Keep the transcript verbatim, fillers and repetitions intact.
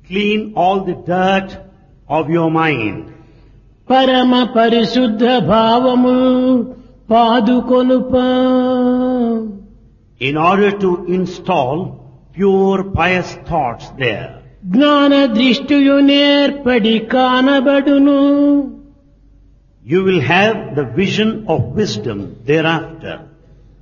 clean all the dirt of your mind. పరమ పరిశుద్ధ భావము పాదుకొనుప In order to install pure pious thoughts there. జ్ఞాన దృష్టియు నేర్పడి కానబడును You will have the vision of wisdom thereafter.